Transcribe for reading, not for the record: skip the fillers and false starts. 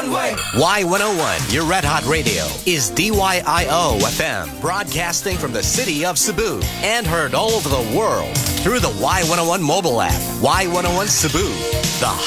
way. Y101, your Red Hot Radio, is DYIO FM, broadcasting from the city of Cebu and heard all over the world through the Y101 mobile app. Y101 Cebu, the